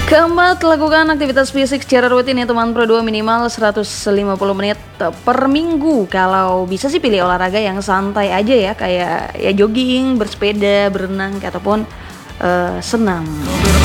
Keempat, lakukan aktivitas fisik secara rutin ya teman Pro 2 minimal 150 menit per minggu. Kalau bisa sih pilih olahraga yang santai aja ya, kayak ya jogging, bersepeda, berenang, ataupun senam.